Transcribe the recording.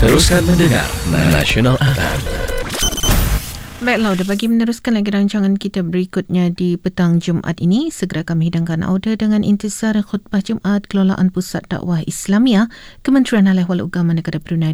Teruskan mendengar Nasional FM. Baiklah, bagi meneruskan lagi rancangan kita berikutnya di petang Jumaat ini, segera kami hidangkan audio dengan intisar khutbah Jumaat Kelolaan Pusat Dakwah Islamiyah Kementerian Hal Ehwal Agama Negara Brunei